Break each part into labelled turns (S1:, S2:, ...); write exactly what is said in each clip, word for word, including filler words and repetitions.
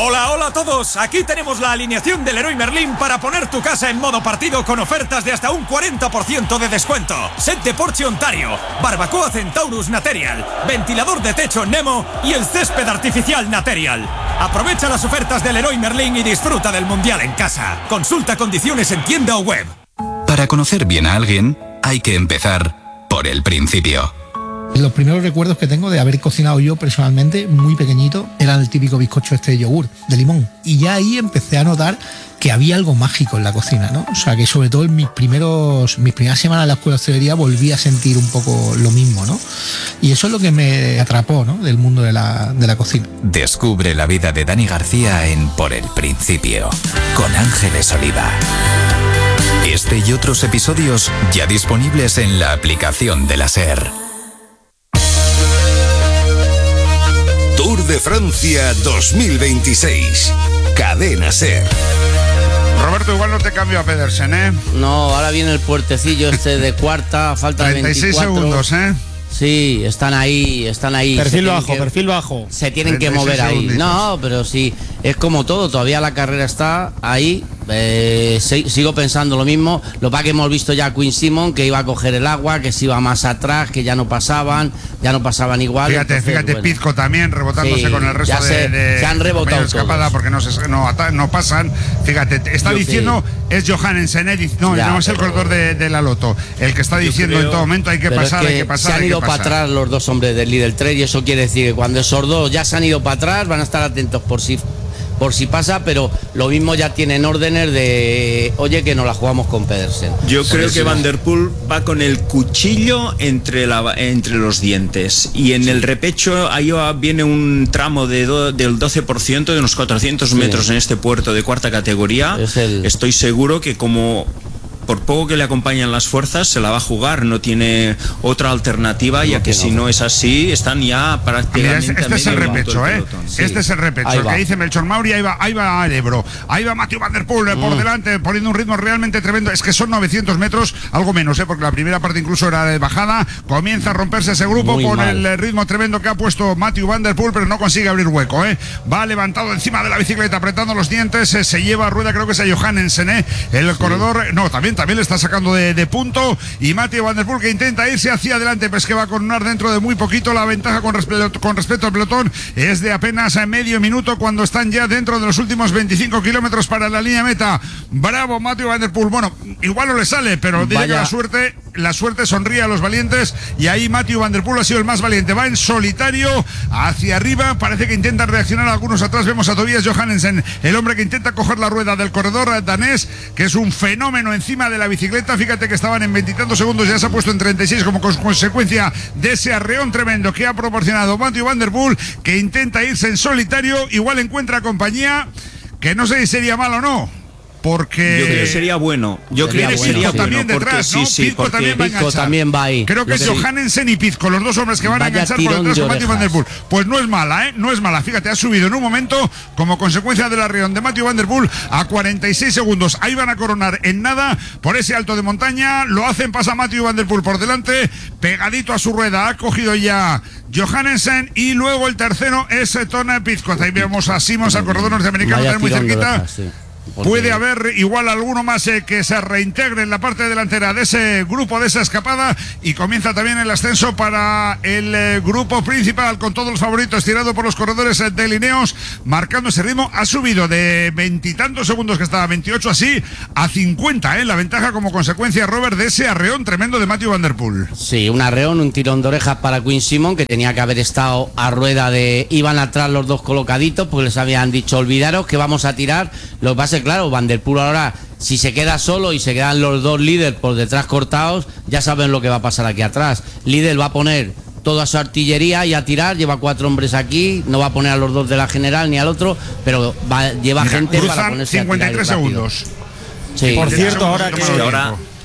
S1: Hola, hola a todos. Aquí tenemos la alineación del Leroy Merlin para poner tu casa en modo partido con ofertas de hasta un cuarenta por ciento de descuento. Set de porche Ontario, barbacoa Centaurus Material, ventilador de techo Nemo y el césped artificial Material. Aprovecha las ofertas del Leroy Merlin y disfruta del Mundial en casa. Consulta condiciones en tienda o web.
S2: Para conocer bien a alguien, hay que empezar por el principio.
S3: Los primeros recuerdos que tengo de haber cocinado yo personalmente, muy pequeñito, era el típico bizcocho este de yogur, de limón. Y ya ahí empecé a notar que había algo mágico en la cocina, ¿no? O sea, que sobre todo en mis primeros, mis primeras semanas en la escuela de hostelería volví a sentir un poco lo mismo, ¿no? Y eso es lo que me atrapó, ¿no? Del mundo de la, de la cocina.
S2: Descubre la vida de Dani García en Por el Principio, con Ángeles Oliva. Este y otros episodios ya disponibles en la aplicación de la SER.
S4: Tour de Francia dos mil veintiséis. Cadena SER.
S5: Roberto, igual no te cambio a Pedersen, ¿eh?
S6: No, ahora viene el puertecillo este de cuarta, falta
S5: treinta y seis
S6: veinticuatro
S5: segundos, ¿eh?
S6: Sí, están ahí, están ahí.
S7: Perfil bajo,
S6: que,
S7: perfil bajo.
S6: Se tienen que mover ahí.
S5: Segunditos.
S6: No, pero sí, es como todo, todavía la carrera está ahí. Eh, se, sigo pensando lo mismo. Lo que pasa que hemos visto ya a Queen Simon que iba a coger el agua, que se iba más atrás, que ya no pasaban, ya no pasaban igual.
S5: Fíjate,
S6: entonces,
S5: fíjate,
S6: bueno.
S5: Pizco también rebotándose
S6: Sí,
S5: con el resto
S6: ya se,
S5: de, de
S6: se han rebotado
S5: de escapada
S6: todos.
S5: porque no, se, no, ata- no pasan. Fíjate, está
S6: Yo
S5: diciendo, es Johannesen, ¿eh? Dice- no,
S6: Ya,
S5: no es el
S6: pero-
S5: corredor de, de la Loto. El que está diciendo
S1: creo-
S5: en todo momento hay que
S6: Pero
S5: pasar,
S6: es que
S5: hay que pasar.
S6: se han
S5: hay
S6: ido
S5: que
S6: para
S5: pasar.
S6: atrás los dos hombres del líder tres y eso quiere decir que cuando esos dos ya se han ido para atrás van a estar atentos por si por si pasa, pero lo mismo ya tienen órdenes de oye que nos la jugamos con Pedersen.
S8: Yo creo
S6: Sí,
S8: que
S6: sí.
S8: Van der Poel va con el cuchillo entre, la, entre los dientes y en el repecho ahí va- viene un tramo de do, del doce por ciento de unos cuatrocientos metros
S6: Sí.
S8: en este puerto de cuarta categoría.
S6: Es el-
S8: Estoy seguro que como por poco que le acompañan las fuerzas se la va a jugar, no tiene otra alternativa, ya que
S6: tiene
S8: si
S6: otra.
S8: no es así están ya
S5: Mira,
S8: prácticamente
S5: este, este
S8: a
S5: es el
S8: medio minuto
S5: repecho,
S8: del
S5: ¿eh?
S8: pelotón.
S6: Sí.
S5: Este es el repecho.
S6: Ahí
S5: El
S6: va.
S5: que dice Melchor Mauri, ahí va, ahí va al Ebro. Ahí va Mathieu Van der Poel eh, por
S6: Mm.
S5: delante, poniendo un ritmo realmente tremendo. Es que son novecientos metros, algo menos, ¿eh? Porque la primera parte incluso era de bajada. Comienza a romperse ese grupo
S6: Muy
S5: con
S6: mal.
S5: el eh, ritmo tremendo que ha puesto Mathieu Van der Poel, pero no consigue abrir hueco, ¿eh? Va levantado encima de la bicicleta, apretando los dientes. eh, se lleva a rueda, creo que es a Johannesen, ¿eh? El corredor, no, también, también le está sacando de, de punto. Y Mathieu Van der Poel que intenta irse hacia adelante, pues que va a coronar dentro de muy poquito. La ventaja con, respe- con respecto al pelotón es de apenas a medio minuto cuando están ya dentro de los últimos veinticinco kilómetros para la línea meta. Bravo Mathieu Van der Poel. Bueno, igual no le sale, pero dice que
S6: Vaya.
S5: la suerte, la suerte sonríe a los valientes y ahí Mathieu Van der Poel ha sido el más valiente. Va en solitario hacia arriba, parece que intentan reaccionar algunos atrás. Vemos a Tobias Johannesen, el hombre que intenta coger la rueda del corredor danés, que es un fenómeno encima de la bicicleta. Fíjate que estaban en veintitantos segundos, ya se ha puesto en treinta y seis como consecuencia de ese arreón tremendo que ha proporcionado Mathieu Van der Poel, que intenta irse en solitario. Igual encuentra compañía, que no sé si sería malo o no. Porque
S8: Yo creo que sería bueno. Yo
S6: Sería
S8: creo que
S6: bueno,
S8: sería
S6: sí.
S8: bueno
S5: también
S8: porque
S5: detrás,
S8: sí,
S5: ¿no?
S8: sí,
S5: Pizco
S8: porque
S5: también va a
S6: Pizco
S5: enganchar.
S6: también va ahí.
S5: Creo que es
S6: Lo que sí.
S5: Johannesen y Pizco, los dos hombres que van a
S6: Vaya
S5: enganchar por
S6: tirón
S5: detrás
S6: de
S5: con Mathieu Van der Poel.
S6: orejas.
S5: Pues no es mala, ¿eh? No es mala. Fíjate, ha subido en un momento como consecuencia del arreón de Mathieu Van der Poel a cuarenta y seis segundos. Ahí van a coronar en nada por ese alto de montaña. Lo hacen, pasa Mathieu Van der Poel por delante, pegadito a su rueda. Ha cogido ya Johannesen y luego el tercero es Tone Pizco. Ahí vemos a Simons, al corredor norteamericano,
S6: Vaya
S5: también muy
S6: tirón de
S5: cerquita.
S6: orejas, sí. Porque-
S5: Puede haber igual alguno más eh, que se reintegre en la parte delantera de ese grupo, de esa escapada, y comienza también el ascenso para el eh, grupo principal con todos los favoritos tirado por los corredores eh, de Lineos, marcando ese ritmo. Ha subido de veintitantos segundos que estaba, veintiocho así, a cincuenta, ¿eh? La ventaja como consecuencia, Robert, de ese arreón tremendo de Mathieu Van der Poel.
S6: Sí, un arreón, un tirón de orejas para Queen Simon, que tenía que haber estado a rueda de... Iban atrás los dos colocaditos, porque les habían dicho, olvidaros que vamos a tirar. Lo que pasa es, claro, Van der Poel ahora, si se queda solo y se quedan los dos líderes por detrás cortados, ya saben lo que va a pasar aquí atrás. Líder va a poner toda su artillería y a tirar, lleva cuatro hombres aquí, no va a poner a los dos de la general ni al otro, pero va, lleva
S5: Mira,
S6: gente para
S5: cruzan
S6: ponerse a
S5: cincuenta y
S6: tirar
S5: tres
S6: rápido.
S5: segundos.
S6: Sí.
S7: Por cierto, ahora
S5: Segundos
S7: que,
S5: más de
S8: ahora-
S5: tiempo.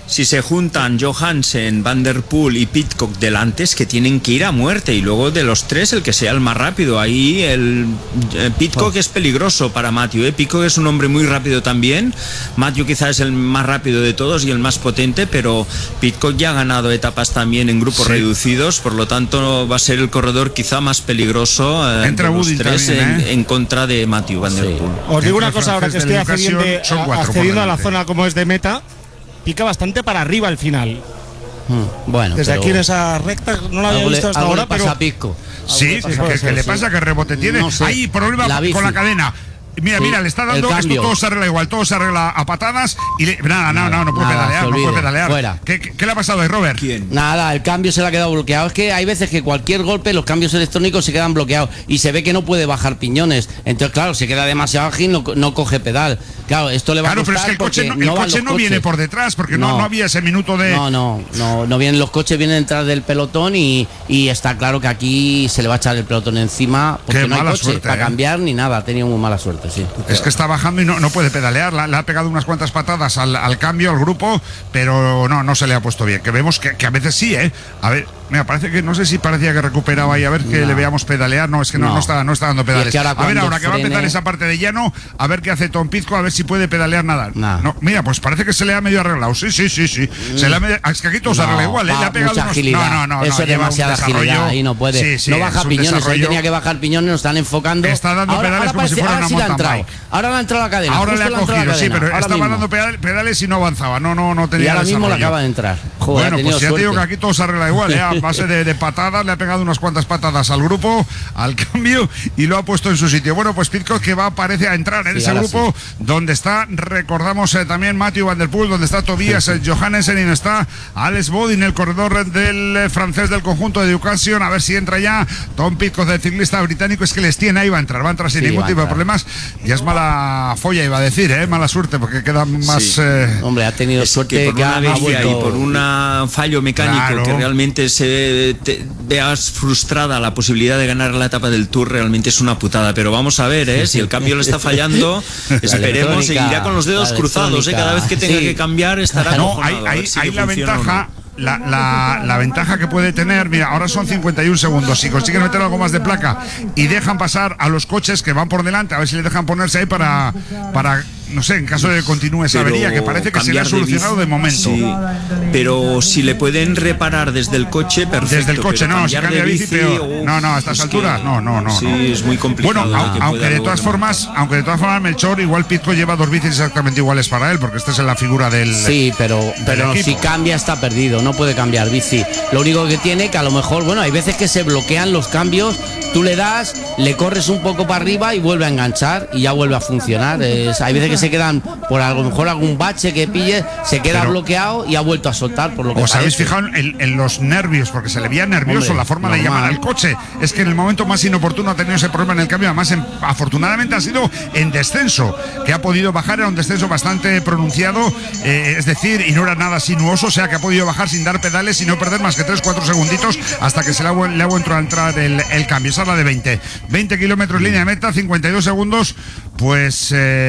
S8: Si se juntan Johansen, Van der Poel y Pidcock delante, es que tienen que ir a muerte, y luego de los tres el que sea el más rápido. Ahí el eh, Pidcock oh. es peligroso para Matthew, ¿eh? Pidcock es un hombre muy rápido también. Matthew quizás es el más rápido de todos y el más potente, pero Pidcock ya ha ganado etapas también en grupos sí. reducidos, por lo tanto va a ser el corredor quizá más peligroso eh, de los tres también, ¿eh? en, en contra de Matthew Van der Poel. Sí.
S7: Os digo una cosa, ahora que estoy accediendo, accediendo a la zona como es de meta, pica bastante para arriba al final.
S6: Hmm, bueno,
S7: desde aquí en esa recta no lo había visto hasta ahora,
S6: le pasa
S7: pero
S6: a Pisco.
S5: Sí, que, que, que le pasa que rebote tiene. No sé. Hay problema la con la cadena. Mira, sí, mira, le está dando, esto todo se arregla igual, todo se arregla a patadas y le, nada, nada, no, no, no puede nada, pedalear, no puede pedalear. Fuera. ¿Qué, qué, ¿Qué le ha pasado ahí, Robert?
S6: ¿Quién? Nada, el cambio se le ha quedado bloqueado. Es que hay veces que cualquier golpe, los cambios electrónicos se quedan bloqueados y se ve que no puede bajar piñones. Entonces, claro, se queda demasiado ágil, no, no coge pedal. Claro, esto le va
S5: claro,
S6: a costar.
S5: Claro, pero es que el coche no, el
S6: no,
S5: coche no viene por detrás porque no, no, no había ese minuto de.
S6: No, no, no, no vienen los coches, vienen detrás del pelotón y, y está claro que aquí se le va a echar el pelotón encima porque Qué no hay coche suerte, para eh. cambiar ni nada. Ha tenido muy mala suerte, sí.
S5: Es que está bajando y no, no puede pedalear, le, le ha pegado unas cuantas patadas al, al cambio, al grupo, pero no, no se le ha puesto bien. Que vemos que, que a veces sí, ¿eh? A ver, mira, parece que, no sé si parecía que recuperaba ahí, a ver que no. le veamos pedalear, no, es que no, no. no, está, no está dando pedales. Es que a ver, ahora frene... que va a empezar esa parte de llano, a ver qué hace Tom Pidcock, a ver si puede pedalear nada.
S6: No.
S5: no, mira, pues parece que se le ha medio arreglado, sí, sí, sí, sí. Mm. Se le ha medio... Es que aquí todo no, se arregla igual, ¿eh? Le ha pegado unos...
S6: agilidad.
S5: No, no, no,
S6: eso
S5: no,
S6: es demasiada agilidad, ahí no puede. Sí, sí, no baja piñones, ahí tenía que bajar piñones, lo están enfocando.
S5: Está dando
S6: ahora,
S5: pedales
S6: ahora
S5: como
S6: parece,
S5: si fuera una
S6: sí
S5: mountain
S6: bike. Ahora le ha entrado la cadena.
S5: Ahora le ha cogido, sí, pero
S6: ahora
S5: estaba
S6: mismo.
S5: dando pedales y no avanzaba, no, no, no tenía.
S6: Y ahora mismo le
S5: desarrollo.
S6: acaba de entrar. Joder,
S5: bueno, pues ya
S6: suerte.
S5: te digo que aquí todo se arregla igual, ¿eh? A base de, de patadas, le ha pegado unas cuantas patadas al grupo, al cambio, y lo ha puesto en su sitio. Bueno, pues Pidcock que va, parece, a entrar en sí, ese grupo sí. donde está, recordamos eh, también Matthew Van der Poel, donde está Tobias eh, Johansen y no está Alex Bodin, el corredor del eh, francés del conjunto de Education. A ver si entra ya Tom Pidcock, el ciclista británico. Es que les tiene ahí, va a entrar, va a entrar sin sí, ningún tipo de problemas. Ya es mala folla, iba a decir, ¿eh? Mala suerte, porque queda más.
S6: Sí.
S5: Eh...
S6: Hombre, ha tenido
S8: es
S6: suerte
S8: que por
S6: que
S8: una avería
S6: vuelto...
S8: y por un fallo mecánico claro. que realmente se te, veas frustrada la posibilidad de ganar la etapa del Tour, realmente es una putada. Pero vamos a ver, ¿eh? Si el cambio le está fallando, esperemos, seguirá con los dedos cruzados, ¿eh? Cada vez que tenga sí. que cambiar estará
S5: no, hay, hay, si hay la ventaja. La, la, la ventaja que puede tener, mira, ahora son cincuenta y un segundos. Si consiguen meter algo más de placa y dejan pasar a los coches que van por delante, a ver si le dejan ponerse ahí para, para no sé, en caso de que continúe esa avería, que parece que se le ha solucionado de, de momento.
S8: Sí, pero si le pueden reparar desde el coche, perfecto.
S5: Desde el coche, no, si cambia de bici, peor. Uf, no, no, a estas alturas, no, no, no.
S8: Sí,
S5: no.
S8: es muy complicado.
S5: Bueno, a, aunque de todas formas, aunque de todas formas, Melchor, igual Pidcock lleva dos bicis exactamente iguales para él, porque esta es la figura del.
S6: Sí, pero, pero si cambia está perdido, no puede cambiar bici. Lo único que tiene que a lo mejor, bueno, hay veces que se bloquean los cambios, tú le das, le corres un poco para arriba y vuelve a enganchar y ya vuelve a funcionar. Es, hay veces que se quedan por a lo mejor algún bache que pille, se queda pero, bloqueado y ha vuelto a soltar, por lo que
S5: ¿os
S6: parece.
S5: habéis fijado en, en los nervios? Porque se le veía nervioso. Hombre, la forma normal. de llamar al coche. Es que en el momento más inoportuno ha tenido ese problema en el cambio. Además, en, afortunadamente ha sido en descenso, que ha podido bajar. Era un descenso bastante pronunciado, eh, es decir, y no era nada sinuoso, o sea que ha podido bajar sin dar pedales y no perder más que tres cuatro segunditos hasta que se le ha, le ha vuelto a entrar el, el cambio. Esa es la de veinte. veinte kilómetros línea de meta, cincuenta y dos segundos. Pues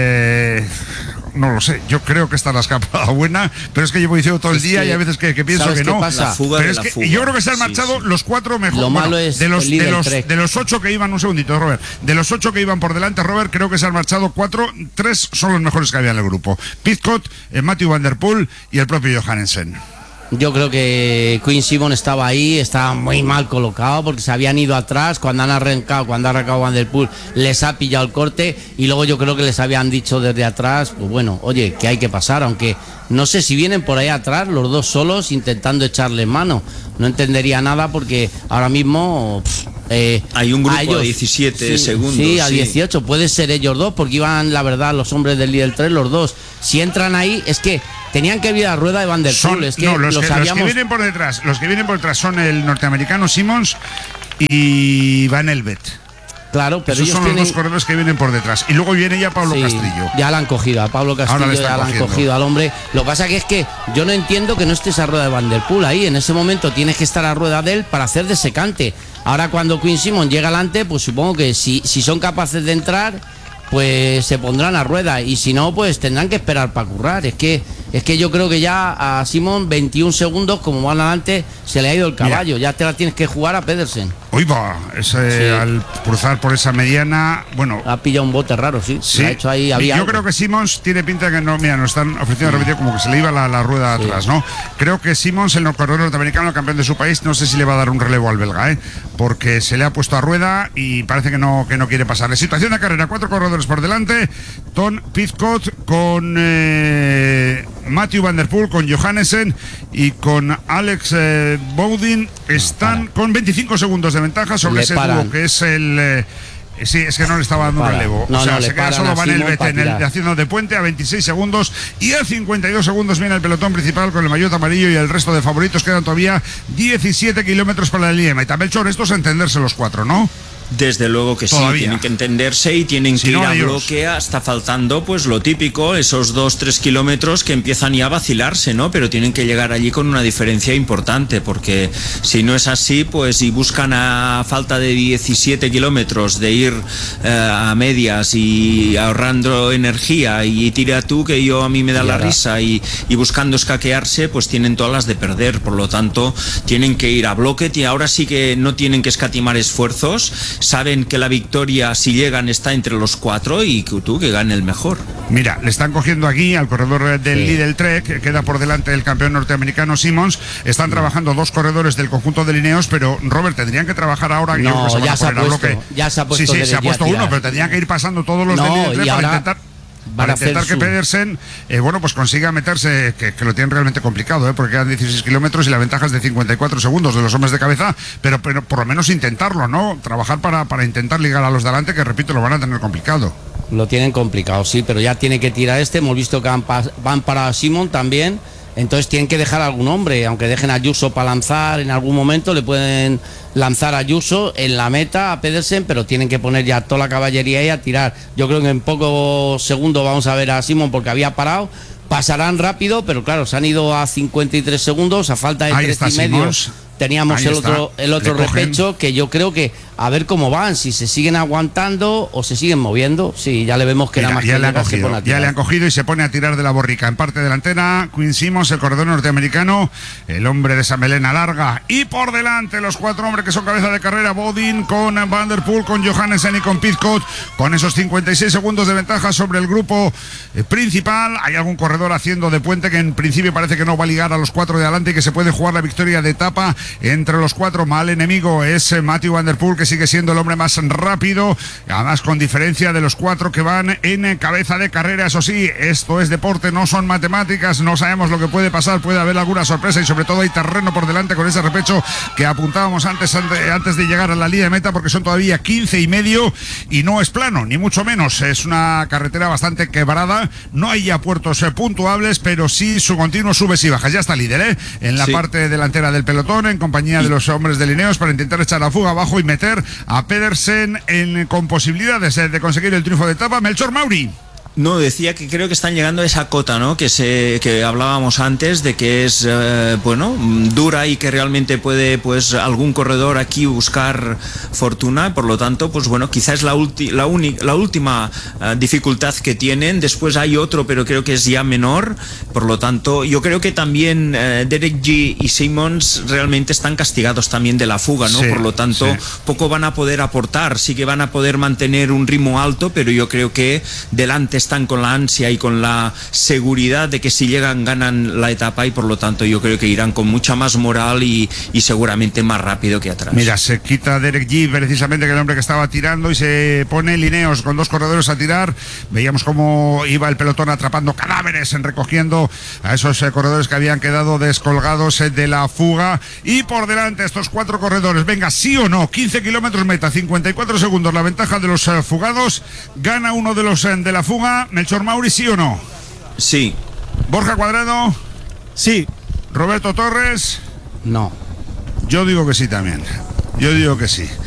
S5: eh, no lo sé, yo creo que esta es la escapada buena, pero es que llevo diciendo todo el es día y hay veces que, que pienso que no.
S6: Pasa?
S5: Pero es que yo creo que se han marchado sí, sí. los cuatro mejores.
S6: Lo malo es
S5: de los, de, los, de los ocho que iban, un segundito, Robert, de los ocho que iban por delante, Robert, creo que se han marchado cuatro, tres son los mejores que había en el grupo. Pidcock, eh, Matthew Van der Poel y el propio Johansen.
S6: Yo creo que Quinn Simmons estaba ahí, estaba muy mal colocado porque se habían ido atrás, cuando han arrancado, cuando ha arrancado Van der Poel les ha pillado el corte y luego yo creo que les habían dicho desde atrás, pues bueno, oye, que hay que pasar, aunque no sé si vienen por ahí atrás los dos solos intentando echarle mano, no entendería nada porque ahora mismo... Pff, Eh,
S8: hay un grupo
S6: a ellos,
S8: de diecisiete
S6: sí,
S8: segundos.
S6: Sí, a dieciocho, sí. Puede ser ellos dos, porque iban, la verdad, los hombres del líder tres, los dos. Si entran ahí, es que tenían que ir a la rueda de Van der Poel. Es que
S5: no, los,
S6: los,
S5: que,
S6: habíamos...
S5: los que vienen por detrás, los que vienen por detrás son el norteamericano Simmons y Van Elbet.
S6: Claro, pero
S5: esos
S6: ellos
S5: son
S6: tienen...
S5: los dos corredores que vienen por detrás. Y luego viene ya Pablo sí, Castrillo.
S6: Ya la han cogido, a Pablo Castillo ya la han cogido al hombre. Lo que pasa que es que yo no entiendo que no estés a rueda de Van der Poel ahí. En ese momento tienes que estar a rueda de él para hacer de secante. Ahora cuando Quinn Simmons llega adelante, pues supongo que si, si son capaces de entrar, pues se pondrán a rueda. Y si no, pues tendrán que esperar para currar. Es que Es que yo creo que ya a Simon veintiún segundos, como van adelante, se le ha ido el caballo. Mira. Ya te la tienes que jugar a Pedersen.
S5: Uy, va, ese, sí. Al cruzar por esa mediana, bueno...
S6: Ha pillado un bote raro, sí.
S5: Sí.
S6: Ha hecho ahí, había
S5: yo
S6: algo.
S5: creo que Simmons tiene pinta de que no... Mira, nos están ofreciendo repetir como que se le iba la, la rueda sí. atrás, ¿no? Creo que Simmons, el corredor norteamericano, el campeón de su país, no sé si le va a dar un relevo al belga, ¿eh? Porque se le ha puesto a rueda y parece que no, que no quiere pasarle. Situación de carrera, cuatro corredores por delante. Tom Pidcock con eh, Mathieu van der Poel, con Johannesen y con Alex eh, Bowden están no, con veinticinco segundos de ventaja sobre le ese paran. dúo que es el... Eh, Sí, es que no le estaba dando un relevo.
S6: No,
S5: o sea,
S6: no,
S5: se queda solo Van Elbet en el de haciendo de puente a veintiséis segundos y a cincuenta y dos segundos viene el pelotón principal con el maillot amarillo y el resto de favoritos. Quedan todavía diecisiete kilómetros para la línea de meta. Melchor, esto es entenderse los cuatro, ¿no?
S8: Desde luego que
S5: Todavía.
S8: sí, tienen que entenderse y tienen si que no, ir a adiós. bloque hasta faltando pues lo típico, esos dos, tres kilómetros que empiezan ya a vacilarse, ¿no? Pero tienen que llegar allí con una diferencia importante, porque si no es así, pues si buscan a falta de diecisiete kilómetros de ir eh, a medias y ahorrando energía y tira tú que yo a mí me da y la ahora. risa y, y buscando escaquearse, pues tienen todas las de perder, por lo tanto tienen que ir a bloque, y ahora sí que no tienen que escatimar esfuerzos. Saben que la victoria, si llegan, está entre los cuatro y que tú que gane el mejor.
S5: Mira, le están cogiendo aquí al corredor del sí. Lidl Trek, que queda por delante del campeón norteamericano Simmons. Están sí. trabajando dos corredores del conjunto de Lineos, pero Robert, tendrían que trabajar ahora.
S6: No,
S5: que se
S6: ya,
S5: a
S6: se ha puesto, ya se ha puesto.
S5: Sí, sí, se ha puesto uno, pero tendrían que ir pasando todos los
S6: no,
S5: del Lidl Trek para
S6: ahora...
S5: intentar. Para intentar que Pedersen eh, bueno, pues consiga meterse, que, que lo tienen realmente complicado, ¿eh? Porque quedan dieciséis kilómetros y la ventaja es de cincuenta y cuatro segundos de los hombres de cabeza, pero, pero por lo menos intentarlo, ¿no? Trabajar para, para intentar ligar a los de adelante, que repito, lo van a tener complicado.
S6: Lo tienen complicado, sí, pero ya tiene que tirar este. Hemos visto que van, van para Simon también. Entonces tienen que dejar a algún hombre, aunque dejen a Ayuso para lanzar en algún momento, le pueden lanzar a Ayuso en la meta a Pedersen, pero tienen que poner ya toda la caballería ahí a tirar. Yo creo que en pocos segundos vamos a ver a Simon porque había parado. Pasarán rápido, pero claro, se han ido a cincuenta y tres segundos, a falta de tres y medio. Teníamos Ahí el está. otro, el otro repecho, que yo creo que a ver cómo van, si se siguen aguantando o se siguen moviendo. Sí, ya le vemos que Mira, nada más
S5: ya,
S6: que
S5: le han cogido, ya le han cogido y se pone a tirar de la borrica. En parte delantera, Quinn Simmons, el corredor norteamericano, el hombre de esa melena larga. Y por delante los cuatro hombres que son cabeza de carrera, Bowden con Van der Poel, con Johannesen y con Pidcock, con esos cincuenta y seis segundos de ventaja sobre el grupo eh, principal. Hay algún corredor haciendo de puente que en principio parece que no va a ligar a los cuatro de adelante y que se puede jugar la victoria de etapa. Entre los cuatro, mal enemigo es Mathieu van der Poel, que sigue siendo el hombre más rápido, además con diferencia de los cuatro que van en cabeza de carrera. Eso sí, esto es deporte, no son matemáticas, no sabemos lo que puede pasar, puede haber alguna sorpresa y sobre todo hay terreno por delante con ese repecho que apuntábamos antes, antes de llegar a la línea de meta, porque son todavía quince y medio y no es plano, ni mucho menos, es una carretera bastante quebrada, no hay ya puertos puntuables, pero sí su continuo subes y bajas. Ya está líder, ¿eh? En la sí. parte delantera del pelotón, en compañía de los hombres de Lineos, para intentar echar la fuga abajo y meter a Pedersen en, con posibilidades de conseguir el triunfo de etapa. Melchor Mauri.
S8: No, decía que creo que están llegando a esa cota, ¿no? Que se que hablábamos antes de que es eh, bueno, dura y que realmente puede pues algún corredor aquí buscar fortuna, por lo tanto, pues bueno, quizás es la ulti, la, uni, la última uh, dificultad que tienen. Después hay otro, pero creo que es ya menor, por lo tanto, yo creo que también eh, Derek G y Simmons realmente están castigados también de la fuga, ¿no? Sí, por lo tanto, sí. poco van a poder aportar, sí que van a poder mantener un ritmo alto, pero yo creo que delante están con la ansia y con la seguridad de que si llegan ganan la etapa y por lo tanto yo creo que irán con mucha más moral y, y seguramente más rápido que atrás.
S5: Mira, se quita Derek G precisamente, que el hombre que estaba tirando, y se pone Lineos con dos corredores a tirar. Veíamos cómo iba el pelotón atrapando cadáveres, en recogiendo a esos eh, corredores que habían quedado descolgados eh, de la fuga, y por delante estos cuatro corredores. Venga, sí o no, quince kilómetros meta, cincuenta y cuatro segundos la ventaja de los eh, fugados. Gana uno de los eh, de la fuga. Melchor Mauri, ¿sí o no?
S8: Sí.
S5: Borja Cuadrado.
S7: Sí.
S5: Roberto Torres.
S6: No.
S5: Yo digo que sí también. Yo digo que sí.